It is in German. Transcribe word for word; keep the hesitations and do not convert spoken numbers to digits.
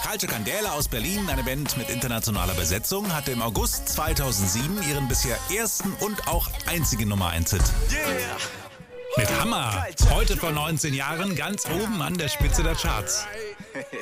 Calcio Candela aus Berlin, eine Band mit internationaler Besetzung, hatte im August zweitausendsieben ihren bisher ersten und auch einzigen Nummer eins Hit. Yeah. Mit Hammer, heute vor neunzehn Jahren ganz oben an der Spitze der Charts.